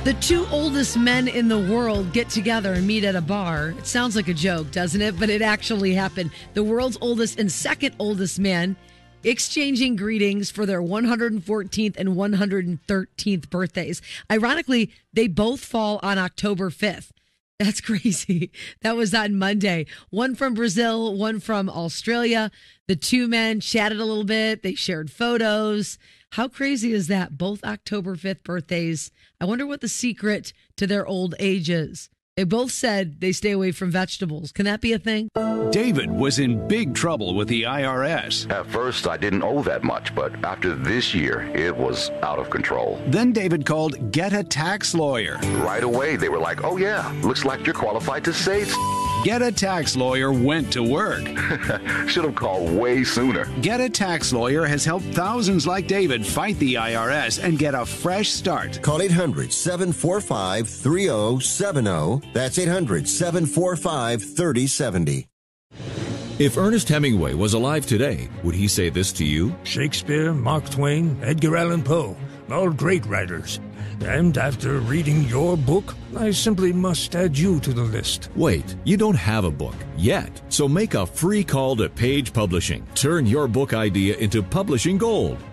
The two oldest men in the world get together and meet at a bar. It sounds like a joke, doesn't it? But it actually happened. The world's oldest and second oldest man exchanging greetings for their 114th and 113th birthdays. Ironically, they both fall on October 5th. That's crazy. That was on Monday. One from Brazil, one from Australia. The two men chatted a little bit. They shared photos. How crazy is that? Both October 5th birthdays. I wonder what the secret to their old age is. They both said they stay away from vegetables. Can that be a thing? David was in big trouble with the IRS. At first, I didn't owe that much, but after this year, it was out of control. Then David called Get a Tax Lawyer. Right away, they were like, oh yeah, looks like you're qualified to save. Get a Tax Lawyer went to work. Should have called way sooner. Get a Tax Lawyer has helped thousands like David fight the IRS and get a fresh start. Call 800-745-3070. That's 800-745-3070. If Ernest Hemingway was alive today, would he say this to you? Shakespeare, Mark Twain, Edgar Allan Poe, all great writers. And after reading your book, I simply must add you to the list. Wait, you don't have a book yet. So make a free call to Page Publishing. Turn your book idea into publishing gold.